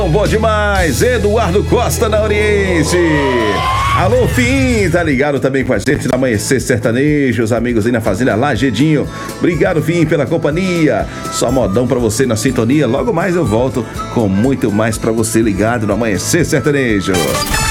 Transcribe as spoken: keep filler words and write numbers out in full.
Bom demais, Eduardo Costa na Oriente. Alô, Fim, tá ligado também com a gente no Amanhecer Sertanejo, os amigos aí na Fazenda Lagedinho. Obrigado, Fim, pela companhia. Só modão pra você na sintonia. Logo mais eu volto com muito mais pra você ligado no Amanhecer Sertanejo.